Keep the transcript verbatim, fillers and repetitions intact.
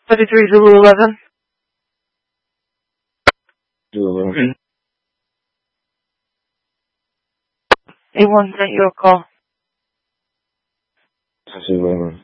thirty-three Zulu eleven. Zulu eleven. A one sent you a call. Zulu eleven.